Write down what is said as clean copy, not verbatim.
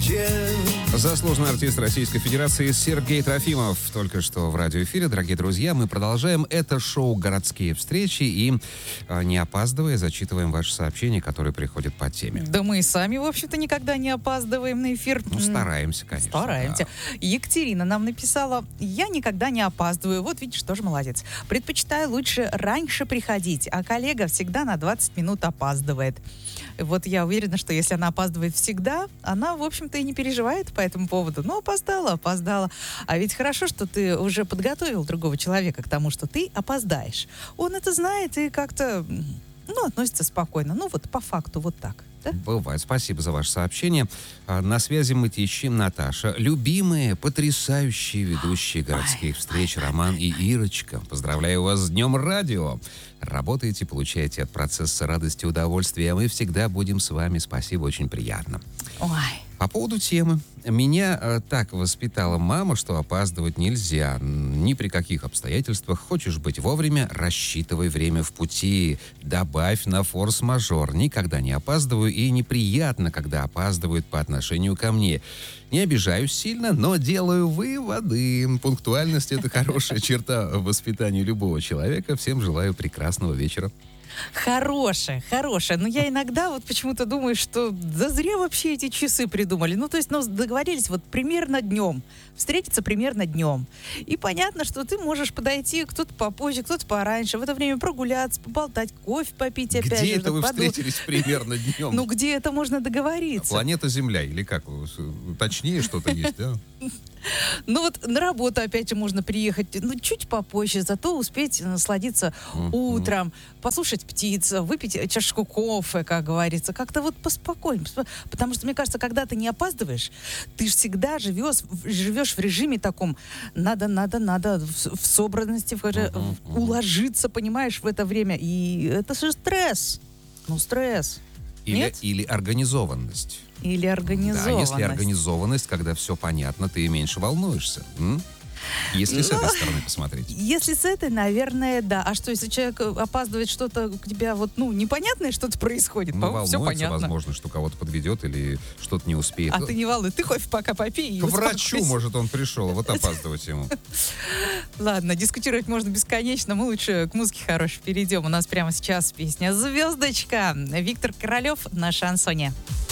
Заслуженный артист Российской Федерации Сергей Трофимов только что в радиоэфире. Дорогие друзья, мы продолжаем это шоу «Городские встречи» и, не опаздывая, зачитываем ваши сообщения, которые приходят по теме. Да мы и сами, в общем-то, никогда не опаздываем на эфир. Ну, стараемся, конечно. Стараемся. Да. Екатерина нам написала: я никогда не опаздываю. Вот видишь, тоже молодец. Предпочитаю лучше раньше приходить, а коллега всегда на 20 минут опаздывает. Вот я уверена, что если она опаздывает всегда, она, в общем-то, и не переживает по этому поводу. Ну, опоздала. А ведь хорошо, что ты уже подготовил другого человека к тому, что ты опоздаешь. Он это знает и как-то, относится спокойно. Ну, вот по факту вот так. Да? Бывает. Спасибо за ваше сообщение. На связи мы ищем Наташа. Любимые, потрясающие ведущие городских встреч Роман и Ирочка. Поздравляю вас с Днем радио. Работаете, получаете от процесса радости и удовольствия, а мы всегда будем с вами. Спасибо, очень приятно. Ой. По поводу темы. Меня так воспитала мама, что опаздывать нельзя. Ни при каких обстоятельствах. Хочешь быть вовремя — рассчитывай время в пути. Добавь на форс-мажор. Никогда не опаздываю, и неприятно, когда опаздывают по отношению ко мне. Не обижаюсь сильно, но делаю выводы. Пунктуальность — это хорошая черта в воспитании любого человека. Всем желаю прекрасного вечера. Хорошая. Но я иногда вот почему-то думаю, что да зря вообще эти часы придумали. То есть, договорились вот примерно днем. Встретиться примерно днем. И понятно, что ты можешь подойти, кто-то попозже, кто-то пораньше. В это время прогуляться, поболтать, кофе попить опять же. Где это вы встретились примерно днем? Где это можно договориться? Планета Земля или как? Точнее что-то есть, да? На работу опять же можно приехать, чуть попозже, зато успеть насладиться утром, послушать птиц, выпить чашку кофе, как говорится, как-то вот поспокойнее. Потому что, мне кажется, когда ты не опаздываешь, ты же всегда живешь в режиме таком, надо в собранности, уложиться, понимаешь, в это время. И это же стресс. Стресс. Или организованность. Или организованность. Да, если организованность, когда все понятно, ты меньше волнуешься. Если с этой стороны посмотреть. Если с этой, наверное, да. А что, если человек опаздывает, что-то у тебя непонятное что-то происходит? Волнуется, все понятно. возможно, что кого-то подведет или что-то не успеет. А ты не волнуй, ты кофе пока попей. К врачу, может, он пришел, вот опаздывать ему. Ладно, дискутировать можно бесконечно. Мы лучше к музыке хорошей перейдем. У нас прямо сейчас песня «Звездочка». Виктор Королев на шансоне.